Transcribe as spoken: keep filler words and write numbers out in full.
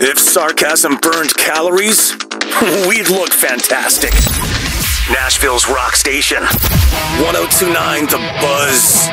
If sarcasm burned calories, we'd look fantastic. Nashville's rock station. ten twenty-nine The Buzz.